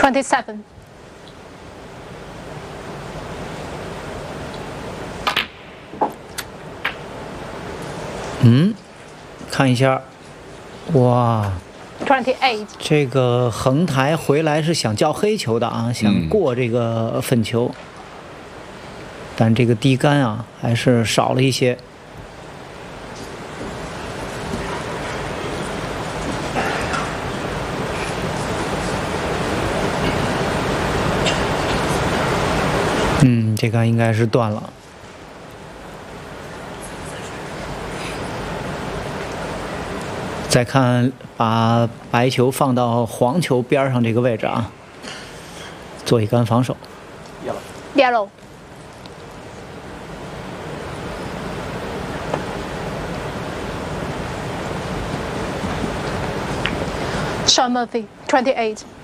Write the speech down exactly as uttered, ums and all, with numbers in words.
twenty-seven. 嗯，看一下，哇， twenty-eight. 这个横台回来是想叫黑球的啊，想过这个粉球，嗯、但这个低杆啊还是少了一些。嗯，这杆应该是断了。 再看，把白球放到黄球边上这个位置啊，做一杆防守。 Yellow. Sean Murphy, twenty-eight.